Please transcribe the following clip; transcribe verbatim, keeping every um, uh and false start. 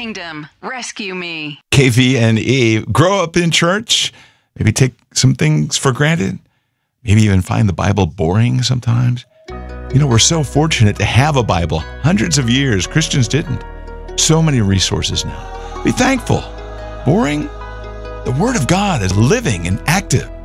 kingdom, rescue me. K V N E. Grow up in church. Maybe take some things for granted. Maybe even find the Bible boring sometimes. You know, we're so fortunate to have a Bible. Hundreds of years, Christians didn't. So many resources now. Be thankful. Boring? The Word of God is living and active.